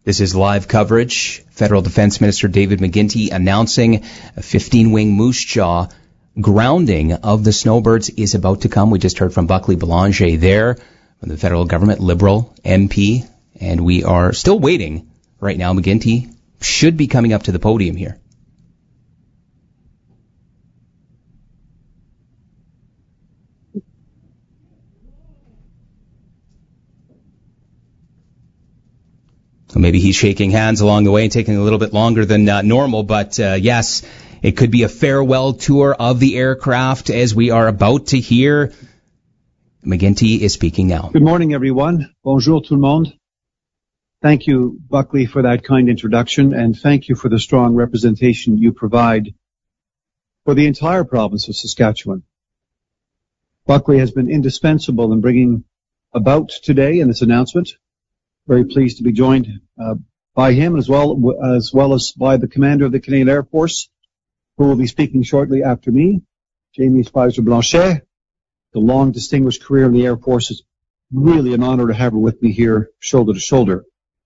This is live coverage. Federal Defense Minister David McGuinty announcing a 15-wing Moose Jaw grounding of the snowbirds is about to come. We just heard from Buckley Belanger there from the federal government, Liberal MP, and we are still waiting right now. McGuinty should be coming up to the podium here. So maybe he's shaking hands along the way and taking a little bit longer than normal, but yes, it could be a farewell tour of the aircraft as we are about to hear. McGuinty is speaking now. Good morning, everyone. Bonjour tout le monde. Thank you, Buckley, for that kind introduction, and thank you for the strong representation you provide for the entire province of Saskatchewan. Buckley has been indispensable in bringing about today in this announcement. Very pleased to be joined by him as well as by the commander of the Canadian Air Force, who will be speaking shortly after me, Jamie Spicer-Blanchet. The long distinguished career in the Air Force is really an honor to have her with me here, shoulder to shoulder.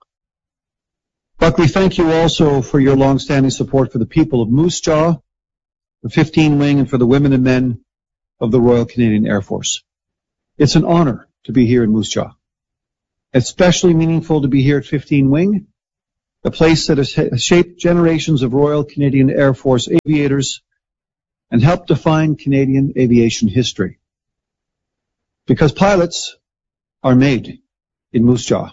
Buckley, thank you also for your long-standing support for the people of Moose Jaw, the 15-wing, and for the women and men of the Royal Canadian Air Force. It's an honor to be here in Moose Jaw. Especially meaningful to be here at 15-wing, a place that has shaped generations of Royal Canadian Air Force aviators and helped define Canadian aviation history. Because pilots are made in Moose Jaw.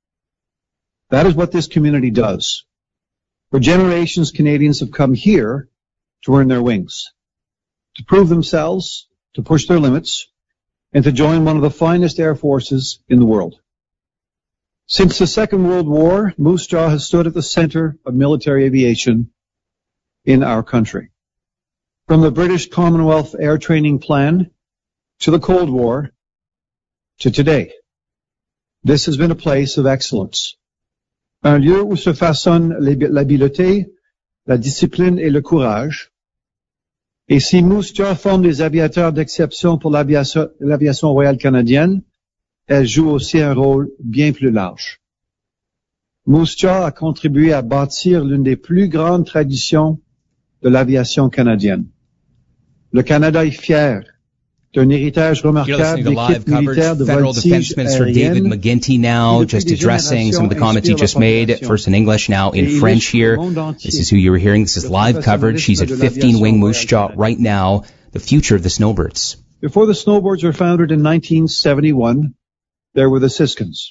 That is what this community does. For generations, Canadians have come here to earn their wings, to prove themselves, to push their limits, and to join one of the finest air forces in the world. Since the Second World War, Moose Jaw has stood at the center of military aviation in our country. From the British Commonwealth Air Training Plan to the Cold War to today, this has been a place of excellence. Un lieu où se façonnent l'habileté, la discipline et le courage. Et si Moose Jaw forme des aviateurs d'exception pour l'aviation royale canadienne, elle joue aussi un rôle bien plus large. Moose Jaw a contribué à bâtir l'une des plus grandes traditions de l'aviation canadienne. Le Canada est fier d'un héritage remarquable d'équipes militaires de Federal Defense Minister David McGuinty now just addressing some of the comments he just made, first in English, now in French here. This is who you were hearing. This is live coverage. He's at 15-wing Moose Jaw right now, the future of the snowbirds. Before the snowbirds were founded in 1971, there were the Siskins,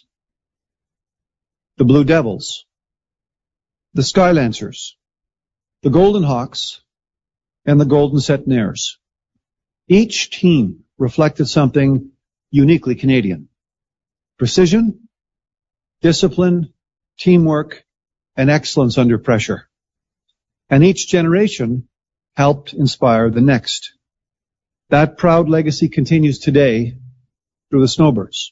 the Blue Devils, the Skylancers, the Golden Hawks, and the Golden Centenaires. Each team reflected something uniquely Canadian. Precision, discipline, teamwork, and excellence under pressure. And each generation helped inspire the next. That proud legacy continues today through the Snowbirds.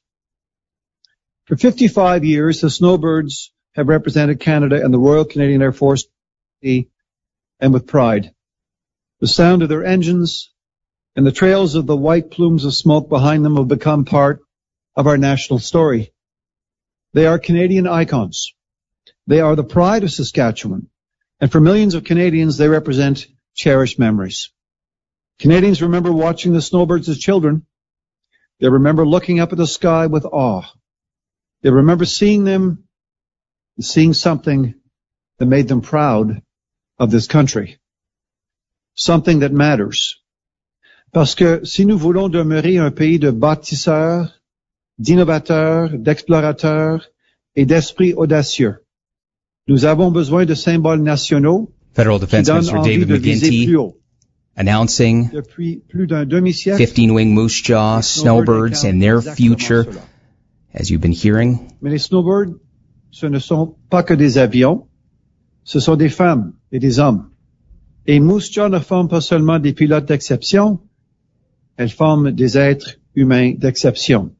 For 55 years, the Snowbirds have represented Canada and the Royal Canadian Air Force and with pride. The sound of their engines and the trails of the white plumes of smoke behind them have become part of our national story. They are Canadian icons. They are the pride of Saskatchewan. And for millions of Canadians, they represent cherished memories. Canadians remember watching the Snowbirds as children. They remember looking up at the sky with awe. They remember seeing them and seeing something that made them proud of this country. Something that matters. Parce que si nous voulons demeurer un pays de bâtisseurs, d'innovateurs, d'explorateurs et d'esprits audacieux, nous avons besoin de symboles nationaux. Federal Defense Minister David McGuinty announcing 15-wing Moose Jaw snowbirds and their future. As you've been hearing. Mais les snowbirds, ce ne sont pas que des avions, ce sont des femmes et des hommes. Et Moose Jaw ne forme pas seulement des pilotes d'exception, elles forment des êtres humains d'exception.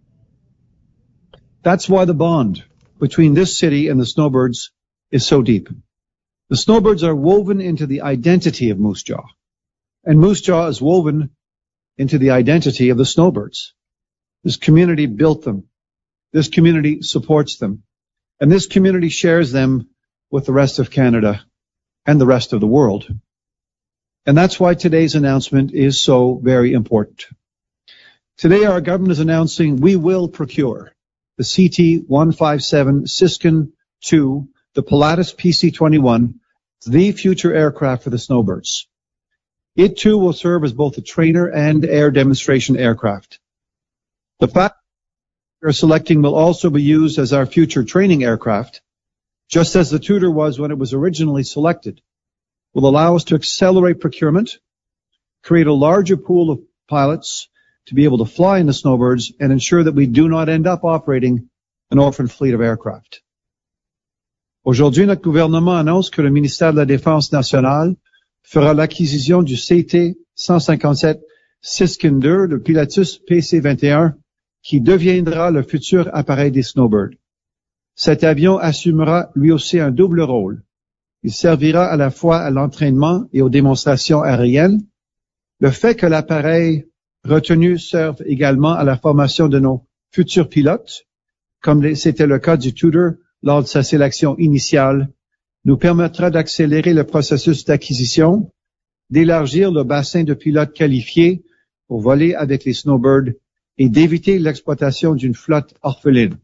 That's why the bond between this city and the Snowbirds is so deep. The Snowbirds are woven into the identity of Moose Jaw, and Moose Jaw is woven into the identity of the Snowbirds. This community built them. This community supports them. and this community shares them with the rest of Canada and the rest of the world. And that's why today's announcement is so very important. Today, our government is announcing we will procure the CT-157 Siskin II, the Pilatus PC-21, the future aircraft for the Snowbirds. It too will serve as both a trainer and air demonstration aircraft. The fact we are selecting will also be used as our future training aircraft, just as the Tudor was when it was originally selected, will allow us to accelerate procurement, create a larger pool of pilots to be able to fly in the Snowbirds, and ensure that we do not end up operating an orphan fleet of aircraft. Aujourd'hui, notre gouvernement annonce que le ministère de la Défense nationale fera l'acquisition du CT-157 Siskin II, le Pilatus PC-21, qui deviendra le futur appareil des Snowbirds. Cet avion assumera lui aussi un double rôle. Il servira à la fois à l'entraînement et aux démonstrations aériennes. Le fait que l'appareil retenu serve également à la formation de nos futurs pilotes, comme c'était le cas du Tudor lors de sa sélection initiale, nous permettra d'accélérer le processus d'acquisition, d'élargir le bassin de pilotes qualifiés pour voler avec les Snowbirds et d'éviter l'exploitation d'une flotte orpheline.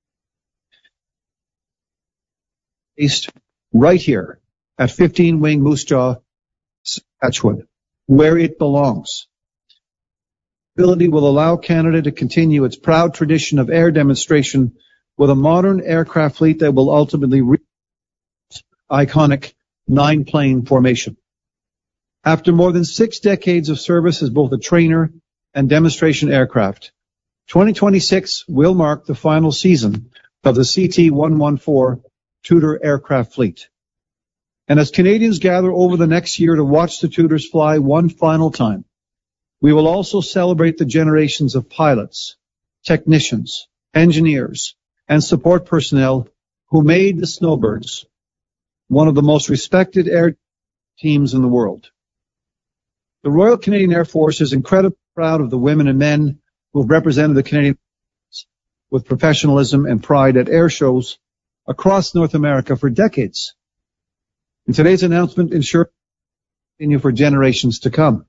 Based right here at 15 Wing Moose Jaw, Saskatchewan, where it belongs. Ability will allow Canada to continue its proud tradition of air demonstration with a modern aircraft fleet that will ultimately reach iconic 9-plane formation. After more than 6 decades of service as both a trainer and demonstration aircraft, 2026 will mark the final season of the CT-114 Tudor aircraft fleet. And as Canadians gather over the next year to watch the Tudors fly one final time, we will also celebrate the generations of pilots, technicians, engineers, and support personnel who made the Snowbirds one of the most respected air teams in the world. The Royal Canadian Air Force is incredibly proud of the women and men who have represented the Canadian with professionalism and pride at air shows across North America for decades. And today's announcement ensures continue for generations to come.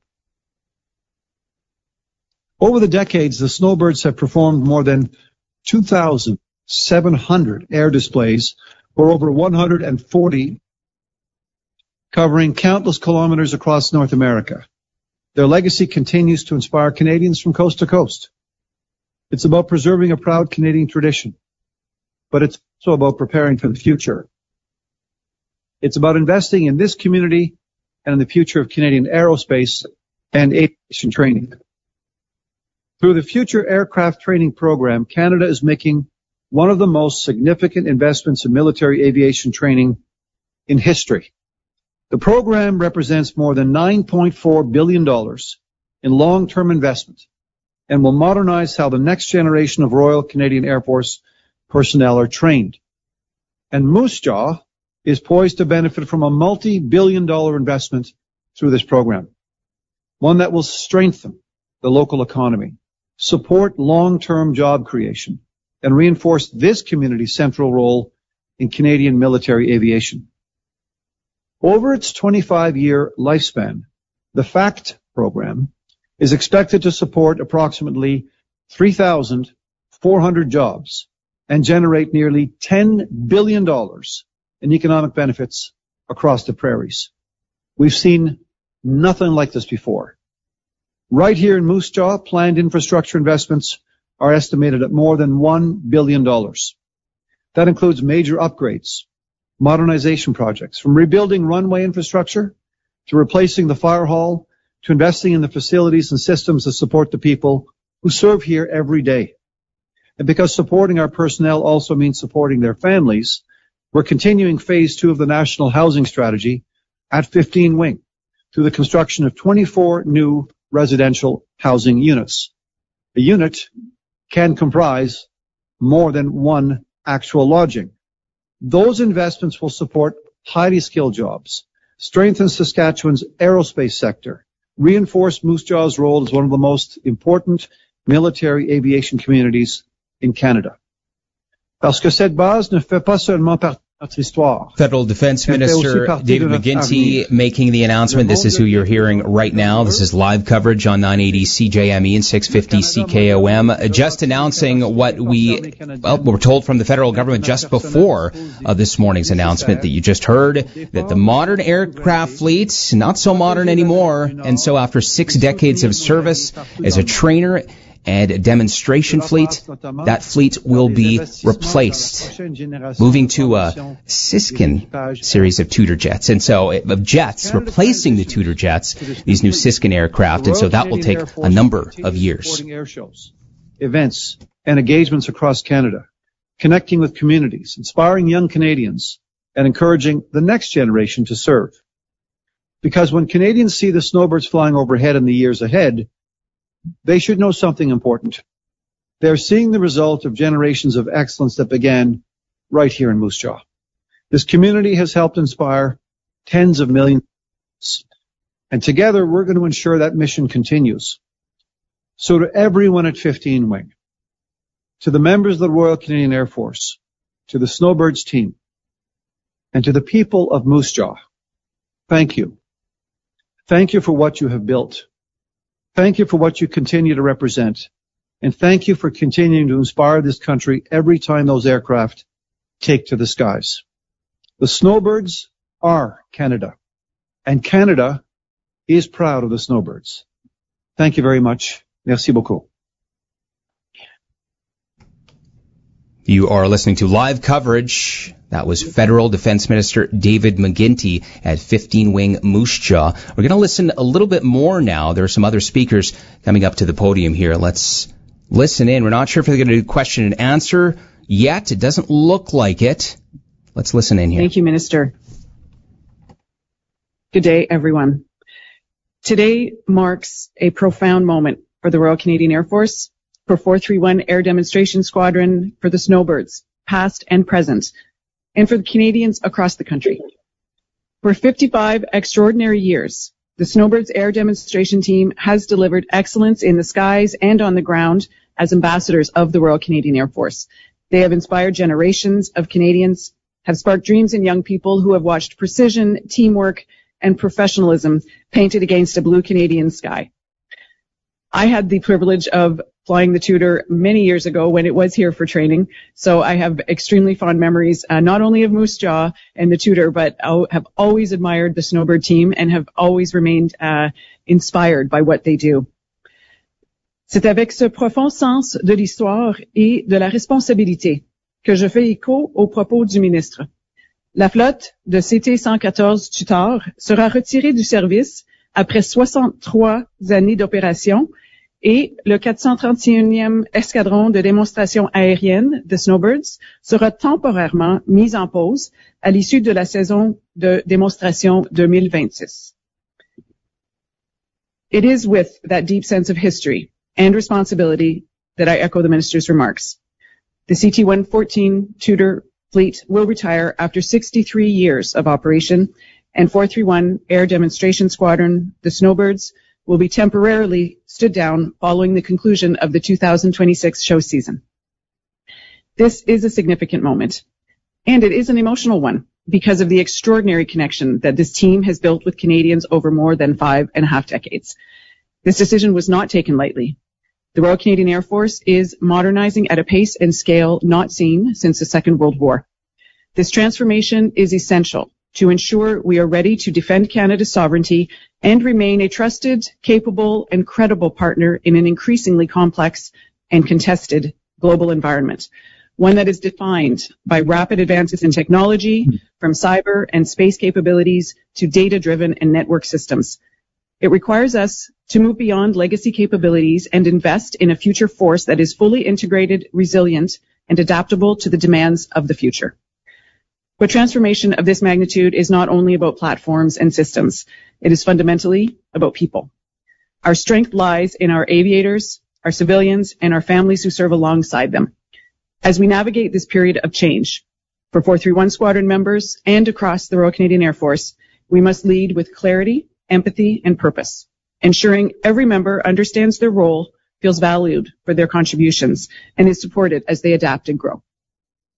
Over the decades, the Snowbirds have performed more than 2,700 air displays for over 140, covering countless kilometers across North America. Their legacy continues to inspire Canadians from coast to coast. It's about preserving a proud Canadian tradition, but it's also about preparing for the future. It's about investing in this community and in the future of Canadian aerospace and aviation training. Through the Future Aircraft Training Program, Canada is making one of the most significant investments in military aviation training in history. The program represents more than $9.4 billion in long-term investment and will modernize how the next generation of Royal Canadian Air Force personnel are trained. And Moose Jaw is poised to benefit from a multi-billion-dollar investment through this program, one that will strengthen the local economy, support long-term job creation, and reinforce this community's central role in Canadian military aviation. Over its 25-year lifespan, the FACT program is expected to support approximately 3,400 jobs and generate nearly $10 billion in economic benefits across the prairies. We've seen nothing like this before. Right here in Moose Jaw, planned infrastructure investments are estimated at more than $1 billion. That includes major upgrades, modernization projects, from rebuilding runway infrastructure to replacing the fire hall to investing in the facilities and systems that support the people who serve here every day. And because supporting our personnel also means supporting their families, we're continuing phase 2 of the National Housing Strategy at 15 Wing through the construction of 24 new residential housing units. A unit can comprise more than one actual lodging. Those investments will support highly skilled jobs, strengthen Saskatchewan's aerospace sector, reinforce Moose Jaw's role as one of the most important military aviation communities in Canada. Parce que cette base ne fait pas seulement partie de notre histoire. Federal Defense Minister David McGuinty making the announcement. This is who you're hearing right now. This is live coverage on 980 CJME and 650 CKOM. Just announcing what we were told from the federal government just before this morning's announcement that you just heard, that the modern aircraft fleet, not so modern anymore, and so after 6 decades of service as a trainer and a demonstration fleet, that fleet will be replaced, moving to a Siskin series of Tudor jets. And so, of jets, replacing the Tudor jets, these new Siskin aircraft, and so that will take a number of years. Air shows, events, and engagements across Canada, connecting with communities, inspiring young Canadians, and encouraging the next generation to serve. Because when Canadians see the snowbirds flying overhead in the years ahead, they should know something important. They're seeing the result of generations of excellence that began right here in Moose Jaw. This community has helped inspire tens of millions, and together we're going to ensure that mission continues. So to everyone at 15 Wing, to the members of the Royal Canadian Air Force, to the Snowbirds team, and to the people of Moose Jaw, thank you. Thank you for what you have built. Thank you for what you continue to represent. And thank you for continuing to inspire this country every time those aircraft take to the skies. The Snowbirds are Canada, and Canada is proud of the Snowbirds. Thank you very much. Merci beaucoup. You are listening to live coverage. That was Federal Defense Minister David McGuinty at 15 Wing Moose Jaw. We're going to listen a little bit more now. There are some other speakers coming up to the podium here. Let's listen in. We're not sure if they're going to do question and answer yet. It doesn't look like it. Let's listen in here. Thank you, Minister. Good day, everyone. Today marks a profound moment for the Royal Canadian Air Force, for 431 Air Demonstration Squadron, for the Snowbirds, past and present, and for the Canadians across the country. For 55 extraordinary years, the Snowbirds Air Demonstration Team has delivered excellence in the skies and on the ground as ambassadors of the Royal Canadian Air Force. They have inspired generations of Canadians, have sparked dreams in young people who have watched precision, teamwork, and professionalism painted against a blue Canadian sky. I had the privilege of flying the Tudor many years ago when it was here for training. So I have extremely fond memories, not only of Moose Jaw and the Tudor, but I have always admired the Snowbird team and have always remained inspired by what they do. C'est avec ce profond sens de l'histoire et de la responsabilité que je fais écho aux propos du ministre. La flotte de CT-114 Tutor sera retirée du service après 63 années d'opération et le 431e escadron de démonstration aérienne de Snowbirds sera temporairement mis en pause à l'issue de la saison de démonstration 2026. It is with that deep sense of history and responsibility that I echo the minister's remarks. The CT-114 Tudor fleet will retire after 63 years of operation, and 431 Air Demonstration Squadron, the Snowbirds, will be temporarily stood down following the conclusion of the 2026 show season. This is a significant moment, and it is an emotional one because of the extraordinary connection that this team has built with Canadians over more than 5.5 decades. This decision was not taken lightly. The Royal Canadian Air Force is modernizing at a pace and scale not seen since the Second World War. This transformation is essential to ensure we are ready to defend Canada's sovereignty and remain a trusted, capable, and credible partner in an increasingly complex and contested global environment, one that is defined by rapid advances in technology, from cyber and space capabilities to data-driven and network systems. It requires us to move beyond legacy capabilities and invest in a future force that is fully integrated, resilient, and adaptable to the demands of the future. But transformation of this magnitude is not only about platforms and systems. It is fundamentally about people. Our strength lies in our aviators, our civilians, and our families who serve alongside them. As we navigate this period of change, for 431 Squadron members and across the Royal Canadian Air Force, we must lead with clarity, empathy, and purpose, ensuring every member understands their role, feels valued for their contributions, and is supported as they adapt and grow.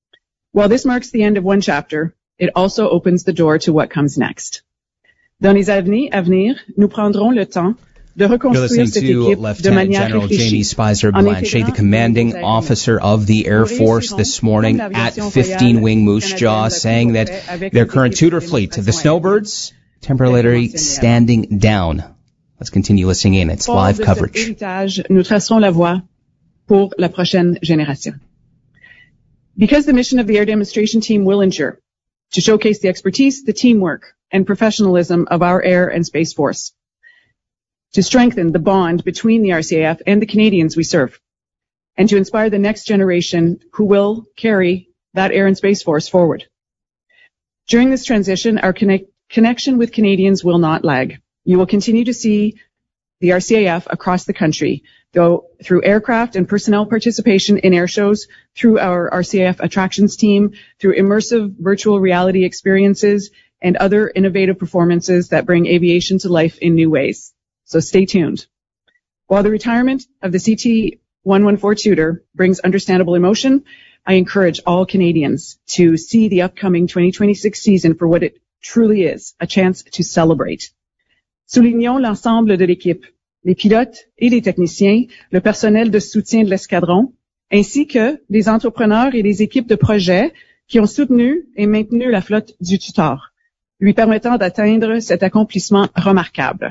While this marks the end of one chapter, it also opens the door to what comes next. Dans les années à venir, nous prendrons le temps de You're reconstruire listening cette to équipe de Lieutenant manière General Jamie réfléchie. Spicer en Blanchet, the intégrant commanding nos officer of the Air Force, this morning at 15 Wing Moose Jaw, saying that their current Tudor fleet, the Snowbirds, temporarily standing down. Let's continue listening in. It's live coverage. Héritage, nous tracerons la voie pour la prochaine génération. Because the mission of the air demonstration team will endure, to showcase the expertise, the teamwork, and professionalism of our Air and Space Force, to strengthen the bond between the RCAF and the Canadians we serve, and to inspire the next generation who will carry that Air and Space Force forward. During this transition, our connection with Canadians will not lag. You will continue to see the RCAF across the country, go through aircraft and personnel participation in air shows, through our RCAF attractions team, through immersive virtual reality experiences, and other innovative performances that bring aviation to life in new ways. So stay tuned. While the retirement of the CT-114 Tudor brings understandable emotion, I encourage all Canadians to see the upcoming 2026 season for what it truly is, a chance to celebrate. Soulignons l'ensemble de l'équipe, les pilotes et les techniciens, le personnel de soutien de l'escadron, ainsi que les entrepreneurs et les équipes de projet qui ont soutenu et maintenu la flotte du Tutor, lui permettant d'atteindre cet accomplissement remarquable.